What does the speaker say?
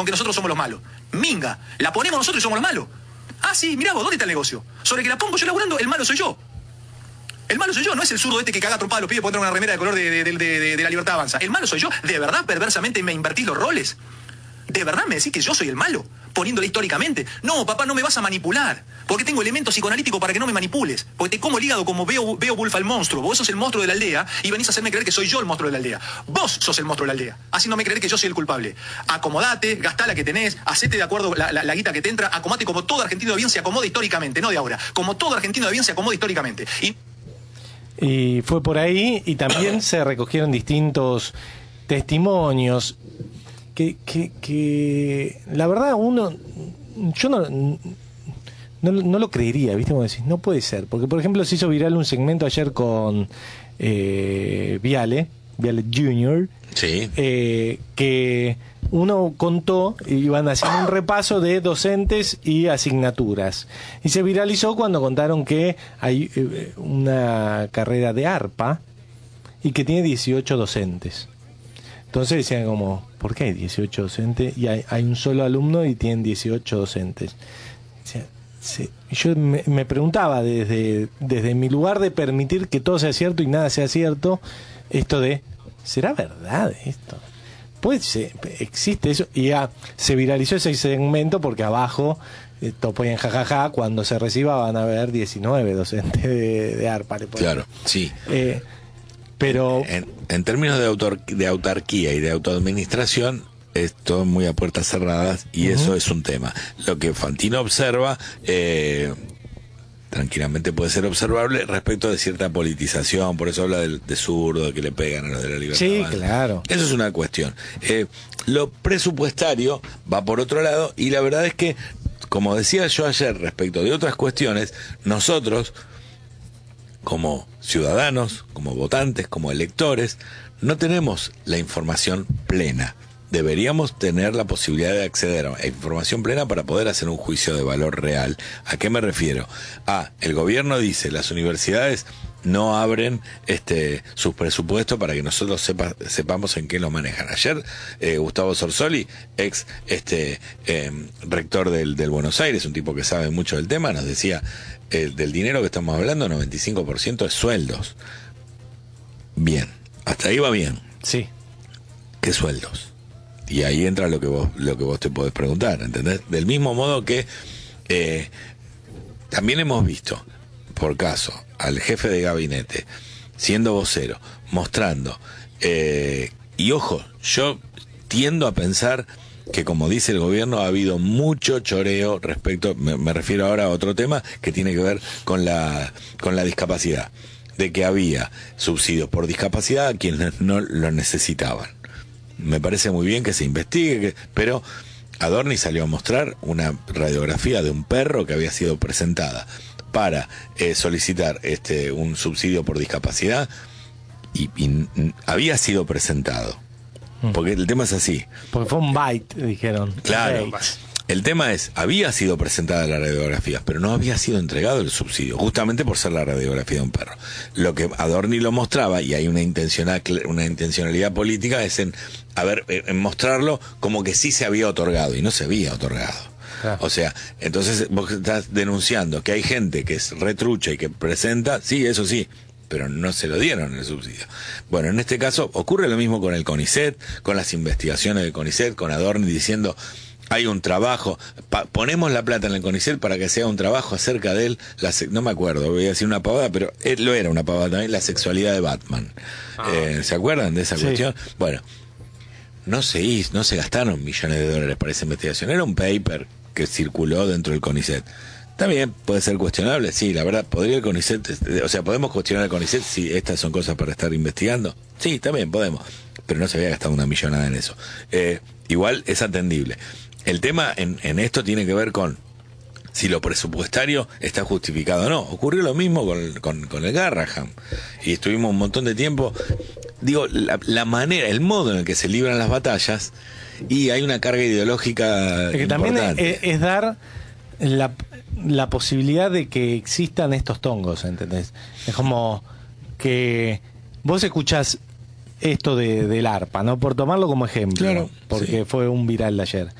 con que nosotros somos los malos. Minga, la ponemos nosotros y somos los malos. Ah, sí, mirá vos, ¿dónde está el negocio? Sobre que la pongo yo laburando, el malo soy yo. El malo soy yo, no es el zurdo este que caga trompada a los pibes por poner una remera de color de La Libertad Avanza. El malo soy yo. ¿De verdad perversamente me invertís los roles? ¿De verdad me decís que yo soy el malo? Poniéndole históricamente. No, papá, no me vas a manipular. Porque tengo elementos psicoanalíticos para que no me manipules. Porque te como el hígado como veo Wolf al monstruo. Vos sos el monstruo de la aldea y venís a hacerme creer que soy yo el monstruo de la aldea. Vos sos el monstruo de la aldea, haciéndome creer que yo soy el culpable. Acomodate, gastá la que tenés, hacete de acuerdo la guita que te entra, acomodate como todo argentino de bien se acomoda históricamente, no de ahora. Como todo argentino de bien se acomoda históricamente. Y fue por ahí, y también se recogieron distintos testimonios que la verdad yo no lo creería, ¿viste? Como decís, no puede ser, porque por ejemplo se hizo viral un segmento ayer con Viale Jr., sí. Que uno contó, iban haciendo un repaso de docentes y asignaturas, y se viralizó cuando contaron que hay una carrera de arpa y que tiene 18 docentes. Entonces decían como, ¿por qué hay 18 docentes? Y hay un solo alumno y tienen 18 docentes. O sea, yo me preguntaba desde mi lugar de permitir que todo sea cierto y nada sea cierto, esto de, ¿será verdad esto? Pues existe eso, y ya se viralizó ese segmento porque abajo ponían jajaja, cuando se reciba van a haber 19 docentes de ARPA. Claro, sí. Pero en términos de autarquía y de autoadministración, es todo muy a puertas cerradas y eso es un tema. Lo que Fantino observa, tranquilamente puede ser observable respecto de cierta politización, por eso habla de zurdo, de que le pegan a los de La Libertad. Sí, claro. Eso es una cuestión. Lo presupuestario va por otro lado, y la verdad es que, como decía yo ayer respecto de otras cuestiones, nosotros, como ciudadanos, como votantes, como electores, no tenemos la información plena. Deberíamos tener la posibilidad de acceder a información plena para poder hacer un juicio de valor real. ¿A qué me refiero? El gobierno dice, las universidades no abren sus presupuestos para que nosotros sepamos en qué lo manejan. Ayer Gustavo Sorsoli, ex rector del Buenos Aires, un tipo que sabe mucho del tema, nos decía, del dinero que estamos hablando, 95% es sueldos. Bien, hasta ahí va bien. Sí. ¿Qué sueldos? Y ahí entra lo que vos te podés preguntar, ¿entendés? Del mismo modo que también hemos visto, por caso, al jefe de gabinete siendo vocero, mostrando, y ojo, yo tiendo a pensar que, como dice el gobierno, ha habido mucho choreo respecto, me refiero ahora a otro tema que tiene que ver con la discapacidad, de que había subsidios por discapacidad a quienes no lo necesitaban. Me parece muy bien que se investigue, pero Adorni salió a mostrar una radiografía de un perro que había sido presentada para solicitar un subsidio por discapacidad y había sido presentado. Porque el tema es así. Porque fue un byte, dijeron. Claro. El tema es, había sido presentada la radiografía, pero no había sido entregado el subsidio, justamente por ser la radiografía de un perro. Lo que Adorni lo mostraba, y hay una intencionalidad política, es en mostrarlo como que sí se había otorgado, y no se había otorgado. Claro. O sea, entonces vos estás denunciando que hay gente que es retrucha y que presenta, sí, eso sí, pero no se lo dieron el subsidio. Bueno, en este caso ocurre lo mismo con el CONICET, con las investigaciones del CONICET, con Adorni diciendo, hay un trabajo, ponemos la plata en el CONICET para que sea un trabajo acerca de él, no me acuerdo, voy a decir una pavada, pero lo era una pavada también, la sexualidad de Batman. ¿Se acuerdan de esa cuestión? Bueno, no se gastaron millones de dólares para esa investigación, era un paper que circuló dentro del CONICET. También puede ser cuestionable, sí, la verdad, podría el CONICET, o sea, podemos cuestionar al CONICET si estas son cosas para estar investigando. Sí, también podemos, pero no se había gastado una millonada en eso. Igual es atendible. El tema en esto tiene que ver con si lo presupuestario está justificado o no. Ocurrió lo mismo con el Garrahan, y estuvimos un montón de tiempo, digo, la manera, el modo en el que se libran las batallas, y hay una carga ideológica que importante. También es dar la posibilidad de que existan estos tongos, ¿entendés? Es como que vos escuchás esto del ARPA, ¿no? Por tomarlo como ejemplo, claro, porque sí, fue un viral de ayer.